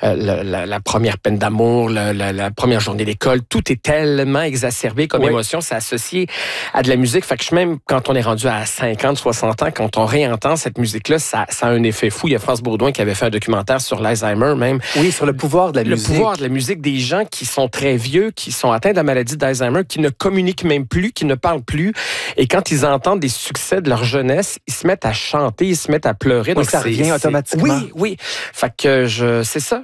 la première peine d'amour, la première journée d'école. Tout est tellement exacerbé comme émotion. C'est associé à de la musique. Fait que même quand on est rendu à 50, 60 ans, quand on réentend cette musique-là, ça a un effet fou. Il y a France Baudouin qui avait fait un documentaire sur l'Alzheimer même. Oui, sur le pouvoir de la musique. Le pouvoir de la musique des gens qui sont très vieux, qui sont atteints de la maladie d'Alzheimer, qui ne communiquent même plus, qui ne parlent plus. Et quand ils entendent des succès de leur jeunesse, ils se mettent à chanter, ils se mettent à pleurer. Donc ça revient automatiquement. Oui. Fait que c'est ça.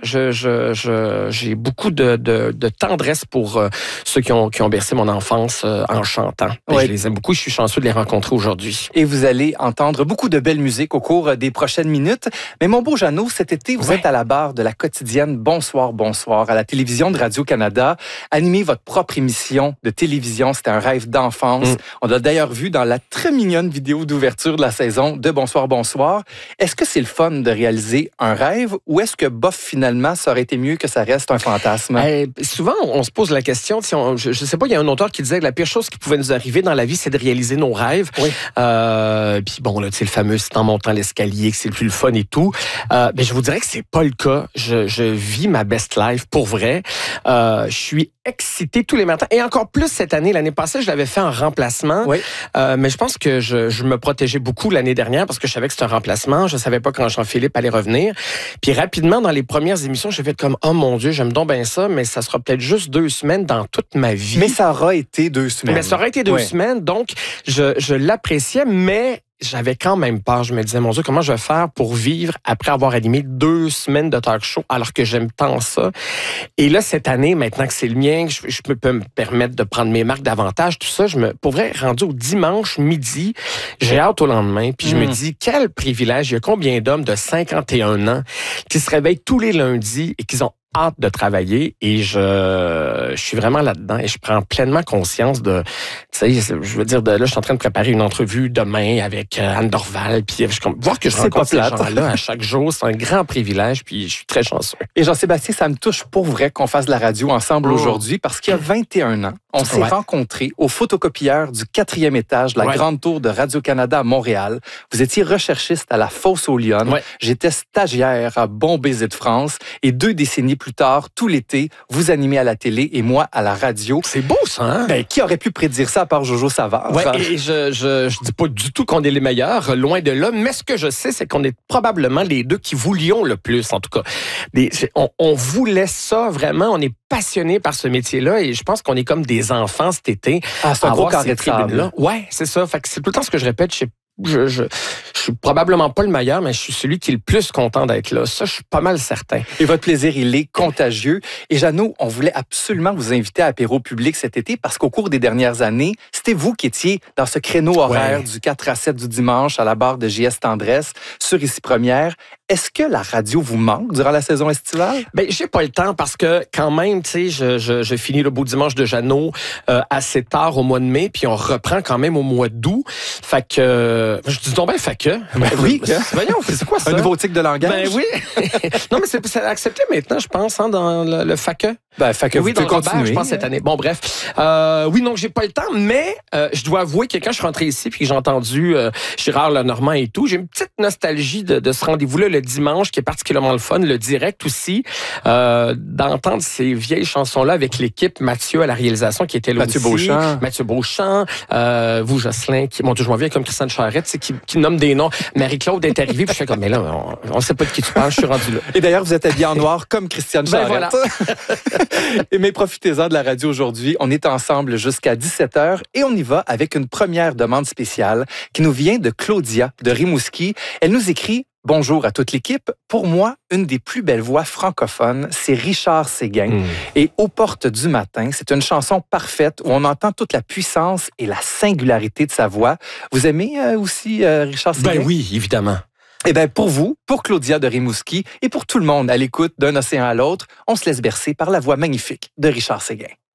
J'ai beaucoup de tendresse pour ceux qui ont bercé mon enfance en chantant. Je les aime beaucoup. Je suis chanceux de les rencontrer aujourd'hui. Et vous allez entendre beaucoup de belle musique au cours des prochaines minutes. Mais mon beau Jeannot, cet été, vous êtes à la barre de la quotidienne Bonsoir, bonsoir à la télévision de Radio-Canada. Animez votre propre émission de télévision. C'était un rêve d'enfance. On l'a d'ailleurs vu dans la très mignonne vidéo d'ouverture de la saison de Bonsoir, bonsoir. Est-ce que c'est le fun de réaliser un rêve ou est-ce que bof, finalement, ça aurait été mieux que ça reste un fantasme? Souvent, on se pose la question, je sais pas, il y a un auteur qui disait que la pire chose qui pouvait nous arriver dans la vie, c'est de réaliser nos rêves. Oui. Puis bon, là, tu sais, le fameux, c'est en montant l'escalier que c'est le plus le fun et tout. Mais je vous dirais que c'est pas le cas. Je vis ma best life pour vrai. Je suis excité tous les matins. Et encore plus cette année. L'année passée, je l'avais fait en remplacement. Oui. Mais je pense que je me protégeais beaucoup l'année dernière parce que je savais que c'était un remplacement. Je savais pas quand Jean-Philippe allait revenir. Puis rapidement, dans les premières émissions, j'ai fait comme, oh mon Dieu, j'aime donc bien ça, mais ça sera peut-être juste 2 semaines dans toute ma vie. Mais ça aura été 2 semaines. Mais ça aurait été 2 semaines. Donc, je l'appréciais, mais j'avais quand même peur. Je me disais, mon Dieu, comment je vais faire pour vivre après avoir animé 2 semaines de talk show alors que j'aime tant ça. Et là, cette année, maintenant que c'est le mien, je peux me permettre de prendre mes marques davantage, tout ça, pour vrai, rendu au dimanche midi, j'ai hâte au lendemain, puis je me dis, quel privilège. Il y a combien d'hommes de 51 ans qui se réveillent tous les lundis et qui ont hâte de travailler et je suis vraiment là-dedans et je prends pleinement conscience de, tu sais, je veux dire, là, je suis en train de préparer une entrevue demain avec Anne Dorval, puis voir que je rencontre ces gens-là à chaque jour, c'est un grand privilège, puis je suis très chanceux. Et Jean-Sébastien, ça me touche pour vrai qu'on fasse de la radio ensemble aujourd'hui, parce qu'il y a 21 ans, on s'est rencontrés au photocopieur du 4e étage de la Grande Tour de Radio-Canada à Montréal. Vous étiez recherchiste à la Fosse aux Lyonnes. J'étais stagiaire à Bon Baiser de France et 2 décennies plus tard, tout l'été, vous animez à la télé et moi à la radio. C'est beau, ça, hein? Ben, qui aurait pu prédire ça à part Jojo Savard? Ouais, et je dis pas du tout qu'on est les meilleurs, loin de là, mais ce que je sais, c'est qu'on est probablement les 2 qui voulions le plus, en tout cas. On voulait ça, vraiment, on est passionnés par ce métier-là et je pense qu'on est comme des enfants cet été. C'est un gros carré de sable. Ouais, c'est ça. Fait que c'est tout le temps ce que je répète, je suis probablement pas le meilleur, mais je suis celui qui est le plus content d'être là. Ça, je suis pas mal certain. Et votre plaisir, il est contagieux. Et Jeannot, on voulait absolument vous inviter à Apéro Public cet été parce qu'au cours des dernières années, c'était vous qui étiez dans ce créneau horaire du 4 à 7 du dimanche à la barre de JS Tendresse sur Ici Première. Est-ce que la radio vous manque durant la saison estivale? Ben, j'ai pas le temps parce que quand même, tu sais, je finis le beau dimanche de Jeannot assez tard au mois de mai, puis on reprend quand même au mois d'août. Fait que je dis donc ben fait que. Oui. Voyons, c'est quoi ça? Un nouveau tic de langage? Ben oui. Non, mais c'est accepté maintenant, je pense, hein, dans le FACE. Ben, FACE, oui, vous pouvez dans continuer. Je pense, cette année. Bon, bref. Oui, donc, j'ai pas le temps, mais je dois avouer que quand je suis rentré ici puis que j'ai entendu Gérard Lenormand et tout, j'ai une petite nostalgie de ce rendez-vous-là le dimanche, qui est particulièrement le fun, le direct aussi, d'entendre ces vieilles chansons-là avec l'équipe, Mathieu à la réalisation qui était là Mathieu aussi. Beauchamp. Mathieu Beauchamp, vous, Jocelyn, mon Dieu, je m'en viens comme Christiane Charette, qui nomme des noms. Marie-Claude est arrivée, puis je fais comme, mais là, on sait pas de qui tu parles, je suis rendu là. Et d'ailleurs, vous êtes habillé en noir comme Christiane Charette. Voilà. Mais profitez-en de la radio aujourd'hui. On est ensemble jusqu'à 17h et on y va avec une première demande spéciale qui nous vient de Claudia de Rimouski. Elle nous écrit: bonjour à toute l'équipe. Pour moi, une des plus belles voix francophones, c'est Richard Séguin. Et Aux portes du matin, c'est une chanson parfaite où on entend toute la puissance et la singularité de sa voix. Vous aimez aussi Richard Séguin? Ben oui, évidemment. Eh bien, pour vous, pour Claudia de Rimouski et pour tout le monde à l'écoute d'un océan à l'autre, on se laisse bercer par la voix magnifique de Richard Séguin.